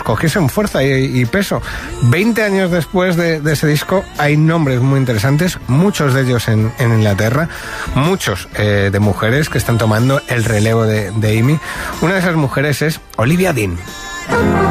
cogiesen fuerza y peso. 20 años después de ese disco hay nombres muy interesantes, muchos de ellos en Inglaterra, muchos de mujeres que están tomando el relevo de Amy. Una de esas mujeres es Olivia Dean.